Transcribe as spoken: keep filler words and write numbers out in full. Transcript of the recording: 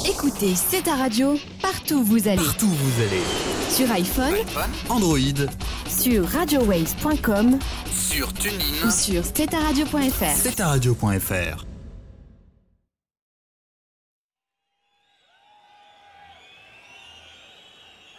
Écoutez, c'est ta radio, partout où vous allez. Partout où vous allez. Sur iPhone, iPhone, Android, sur radio waves point com, sur TuneIn ou sur c'est ta radio point f r. c'est ta radio point f r.